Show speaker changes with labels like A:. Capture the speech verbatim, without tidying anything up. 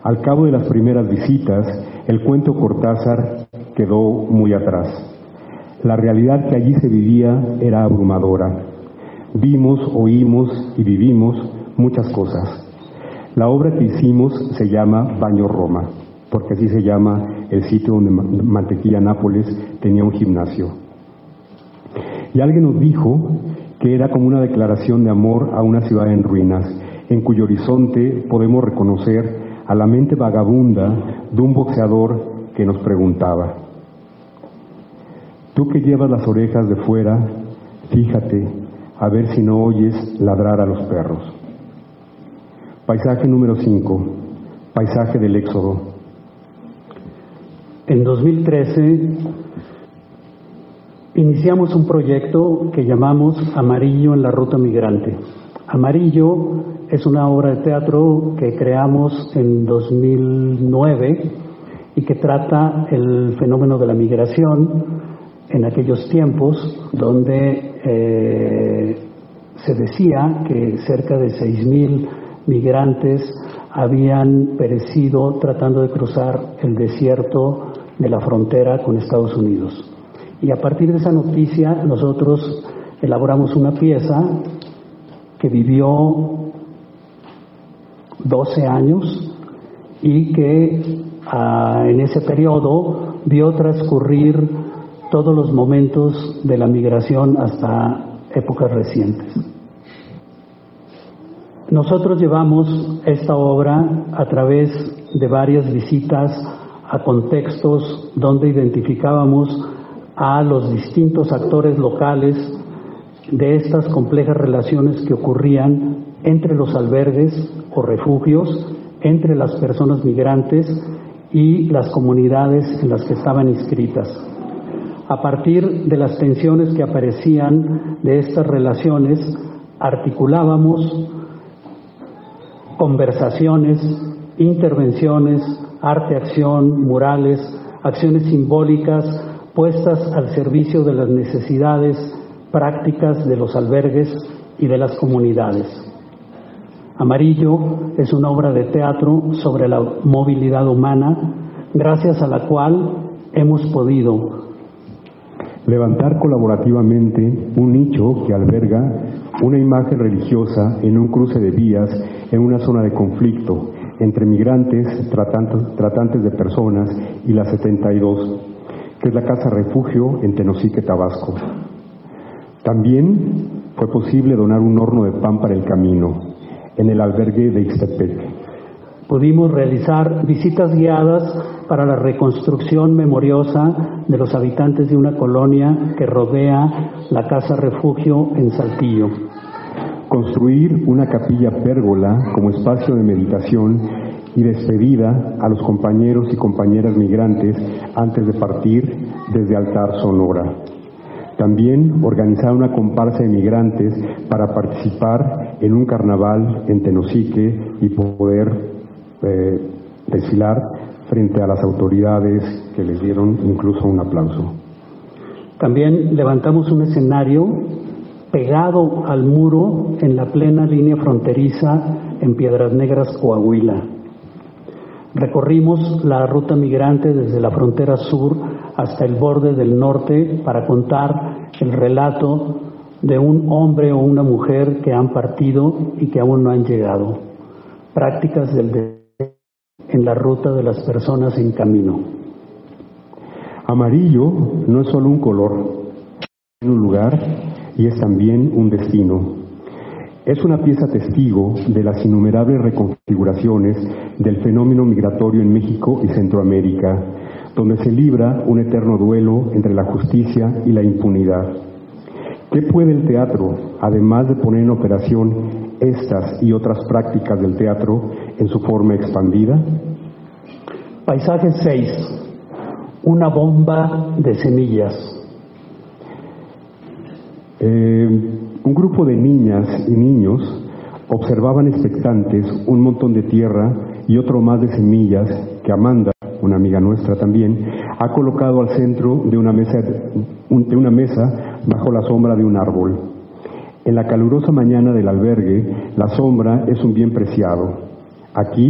A: Al cabo de las primeras visitas, el cuento Cortázar quedó muy atrás. La realidad que allí se vivía era abrumadora. Vimos, oímos y vivimos muchas cosas. La obra que hicimos se llama Baño Roma, porque así se llama el sitio donde Mantequilla Nápoles tenía un gimnasio. Y alguien nos dijo que era como una declaración de amor a una ciudad en ruinas, en cuyo horizonte podemos reconocer a la mente vagabunda de un boxeador que nos preguntaba: tú que llevas las orejas de fuera, fíjate a ver si no oyes ladrar a los perros. Paisaje número cinco, paisaje del Éxodo.
B: En dos mil trece iniciamos un proyecto que llamamos Amarillo en la Ruta Migrante. Amarillo es una obra de teatro que creamos en dos mil nueve y que trata el fenómeno de la migración en aquellos tiempos donde eh, se decía que cerca de seis mil migrantes habían perecido tratando de cruzar el desierto de la frontera con Estados Unidos. Y a partir de esa noticia nosotros elaboramos una pieza que vivió doce años y que ah, en ese periodo vio transcurrir todos los momentos de la migración hasta épocas recientes. Nosotros llevamos esta obra a través de varias visitas a contextos donde identificábamos a los distintos actores locales de estas complejas relaciones que ocurrían entre los albergues o refugios, entre las personas migrantes y las comunidades en las que estaban inscritas. A partir de las tensiones que aparecían de estas relaciones, articulábamos conversaciones, intervenciones, arte-acción, murales, acciones simbólicas puestas al servicio de las necesidades prácticas de los albergues y de las comunidades. Amarillo es una obra de teatro sobre la movilidad humana, gracias a la cual hemos podido
A: levantar colaborativamente un nicho que alberga una imagen religiosa en un cruce de vías en una zona de conflicto entre migrantes, tratantes, tratantes de personas y la setenta y dos, que es la Casa Refugio en Tenosique, Tabasco. También fue posible donar un horno de pan para el camino en el albergue de Ixtepec.
B: Pudimos realizar visitas guiadas para la reconstrucción memoriosa de los habitantes de una colonia que rodea la Casa Refugio en Saltillo.
A: Construir una capilla pérgola como espacio de meditación y despedida a los compañeros y compañeras migrantes antes de partir desde Altar, Sonora. También organizar una comparsa de migrantes para participar en un carnaval en Tenosique y poder eh, desfilar frente a las autoridades que les dieron incluso un aplauso.
B: También levantamos un escenario pegado al muro en la plena línea fronteriza en Piedras Negras, Coahuila. Recorrimos la ruta migrante desde la frontera sur hasta el borde del norte para contar el relato de un hombre o una mujer que han partido y que aún no han llegado. Prácticas del de en la ruta de las personas en camino.
A: Amarillo no es solo un color, es un lugar y es también un destino. Es una pieza testigo de las innumerables reconfiguraciones del fenómeno migratorio en México y Centroamérica, donde se libra un eterno duelo entre la justicia y la impunidad. ¿Qué puede el teatro, además de poner en operación estas y otras prácticas del teatro en su forma expandida?
B: Paisaje seis. Una bomba de semillas.
A: Eh, un grupo de niñas y niños observaban expectantes un montón de tierra y otro más de semillas que Amanda, una amiga nuestra también, ha colocado al centro de una mesa, de una mesa bajo la sombra de un árbol. En la calurosa mañana del albergue, la sombra es un bien preciado. Aquí